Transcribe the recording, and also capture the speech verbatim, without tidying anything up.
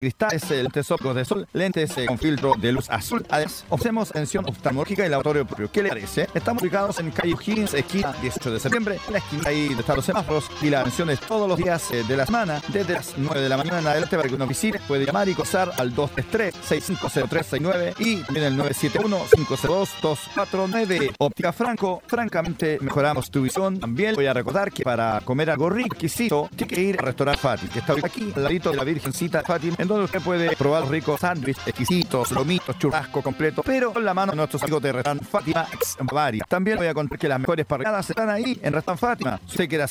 cristales, lentes ópticos de sol, lentes eh, con filtro de luz azul. Además, ofrecemos atención oftalmológica y laboratorio propio. ¿Qué le parece? Estamos ubicados en calle O'Higgins, esquina dieciocho de septiembre, en la esquina ahí de estar los semáforos, y la atención es todos los días eh, de la semana, desde las nueve de la mañana en adelante. Para que nos visite, puede llamar y cosar al dos tres tres, seis cinco cero tres seis nueve y también el nueve siete uno, cinco cero dos, dos cuatro nueve. Óptica Franco, francamente mejoramos tu visión. También voy a recordar que para comer algo rico, exquisito, tiene que ir al restaurante Fátima, que está aquí al ladito de la Virgencita Fátima, en donde usted puede probar ricos sándwiches exquisitos, lomitos, churrasco completo, pero con la mano de nuestros amigos de restaurante Fátima ex Bavaria. También voy a contar que las mejores parrilladas están ahí en restaurante Fátima. Si usted quiere